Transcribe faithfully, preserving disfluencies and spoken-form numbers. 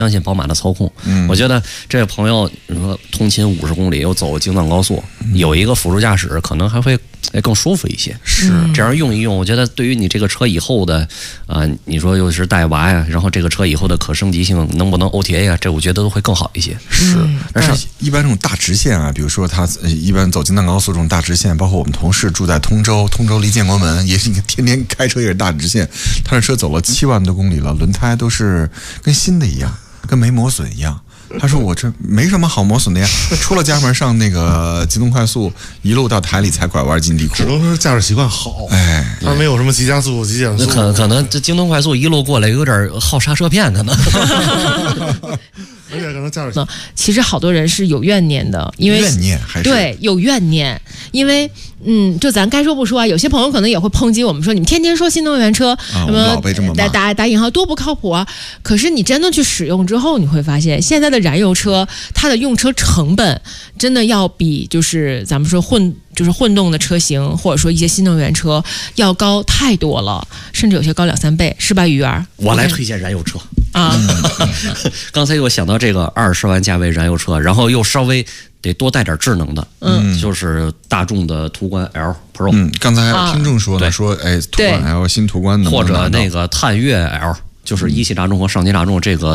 相信宝马的操控， 嗯， 我觉得这位朋友你说通勤五十公里又走京藏高速， 嗯、 有一个辅助驾驶，可能还会更舒服一些。 是这样用一用，我觉得对于你这个车以后的，啊、呃，你说又是带娃呀，然后这个车以后的可升级性能不能 O T A 啊，这我觉得都会更好一些。 是，但是一般这种大直线啊，比如说他一般走京藏高速这种大直线，包括我们同事住在通州，通州离建国门也是天天开车也是大直线，他的车走了七万多公里了，轮胎都是跟新的一样。跟没磨损一样，他说我这没什么好磨损的呀。出了家门上那个京东快速，一路到台里才拐弯进地库。 只能说驾驶习惯好， 哎， 他没有什么急加速、急减速。 可可能这京东快速一路过来有点耗刹车片，可能。 而且可能驾驶习， 其实好多人是有怨念的，因为怨念还是对有怨念，因为嗯，就咱该说不说啊，有些朋友可能也会抨击我们说，你们天天说新能源车、 啊、 什么老被这么打打打引号多不靠谱啊。可是你真的去使用之后，你会发现现在的燃油车，它的用车成本真的要比就是咱们说混就是混动的车型，或者说一些新能源车要高太多了，甚至有些高两三倍，是吧，于儿？ 我来推荐燃油车啊！ 刚才又想到这个二十万价位燃油车，然后又稍微得多带点智能的， 嗯， 就是大众的途观 L Pro。 嗯，刚才还有听众说呢，说哎，途观 L 新途观能或者那个探岳 L，就是一汽大众和上汽大众这个。